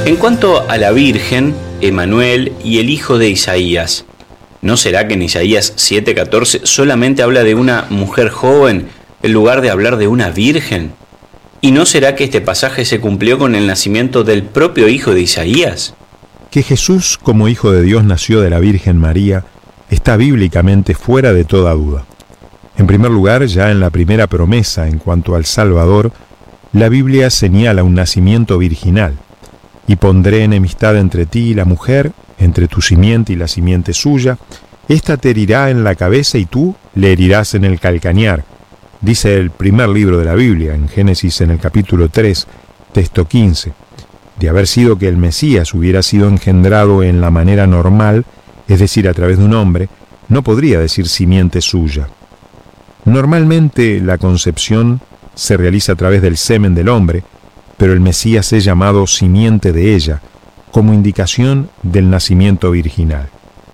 En cuanto a la Virgen, Emanuel y el hijo de Isaías, ¿no será que en Isaías 7:14 solamente habla de una mujer joven en lugar de hablar de una virgen? ¿Y no será que este pasaje se cumplió con el nacimiento del propio hijo de Isaías? Que Jesús, como hijo de Dios, nació de la Virgen María, está bíblicamente fuera de toda duda. En primer lugar, ya en la primera promesa en cuanto al Salvador, la Biblia señala un nacimiento virginal. Y pondré enemistad entre ti y la mujer, entre tu simiente y la simiente suya. Ésta te herirá en la cabeza y tú le herirás en el calcañar. Dice el primer libro de la Biblia, en Génesis en el capítulo 3, texto 15. De haber sido que el Mesías hubiera sido engendrado en la manera normal, es decir, a través de un hombre, no podría decir simiente suya. Normalmente la concepción se realiza a través del semen del hombre, pero el Mesías es llamado simiente de ella, como indicación del nacimiento virginal.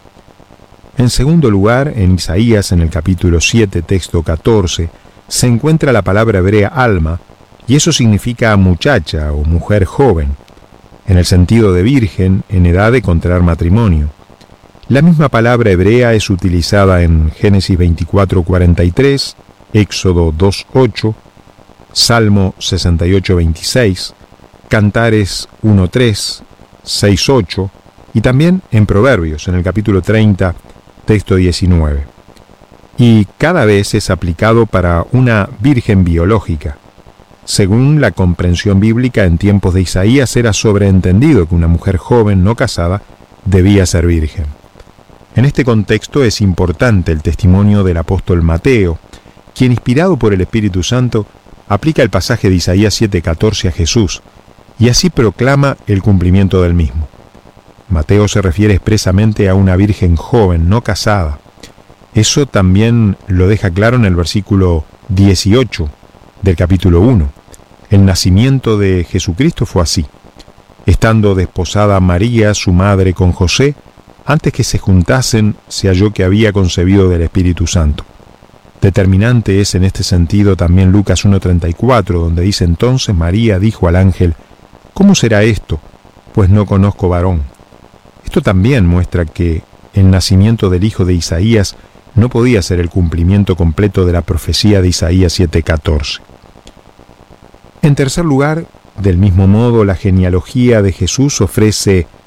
En segundo lugar, en Isaías, en el capítulo 7, texto 14, se encuentra la palabra hebrea alma, y eso significa muchacha o mujer joven, en el sentido de virgen en edad de contraer matrimonio. La misma palabra hebrea es utilizada en Génesis 24:43, Éxodo 2:8, Salmo 68:26, Cantares 1:3, 6:8 y también en Proverbios, en el capítulo 30, texto 19. Y cada vez es aplicado para una virgen biológica. Según la comprensión bíblica, en tiempos de Isaías era sobreentendido que una mujer joven no casada debía ser virgen. En este contexto es importante el testimonio del apóstol Mateo, quien, inspirado por el Espíritu Santo, aplica el pasaje de Isaías 7:14 a Jesús, y así proclama el cumplimiento del mismo. Mateo se refiere expresamente a una virgen joven, no casada. Eso también lo deja claro en el versículo 18 del capítulo 1. El nacimiento de Jesucristo fue así. Estando desposada María, su madre, con José, antes que se juntasen, se halló que había concebido del Espíritu Santo. Determinante es en este sentido también Lucas 1:34, donde dice: entonces María dijo al ángel: ¿cómo será esto? Pues no conozco varón. Esto también muestra que el nacimiento del hijo de Isaías no podía ser el cumplimiento completo de la profecía de Isaías 7:14. En tercer lugar, del mismo modo, la genealogía de Jesús ofrece